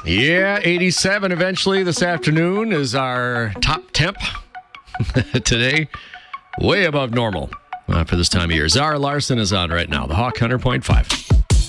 Yeah, 87 eventually this afternoon is our top temp today. Way above normal for this time of year. Zara Larson is on right now, the Hawk 100.5.